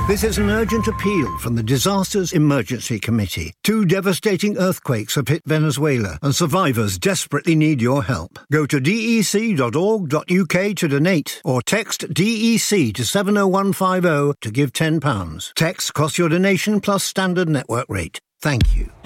This is an urgent appeal from the Disasters Emergency Committee. 2 devastating earthquakes have hit Venezuela, and survivors desperately need your help. Go to dec.org.uk to donate, or text DEC to 70150 to give £10. Text costs your donation plus standard network rate. Thank you.